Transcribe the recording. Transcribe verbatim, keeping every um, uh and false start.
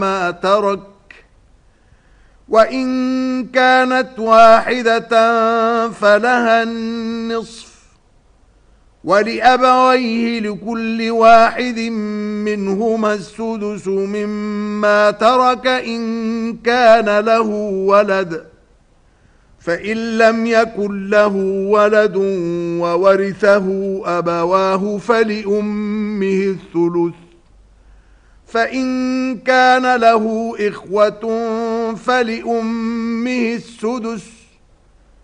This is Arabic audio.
ما ترك وإن كانت واحدة فلها النصف ولأبويه لكل واحد منهما السدس مما ترك إن كان له ولد فإن لم يكن له ولد وورثه أبواه فلأمه الثلث فإن كان له إخوة فلأمه السدس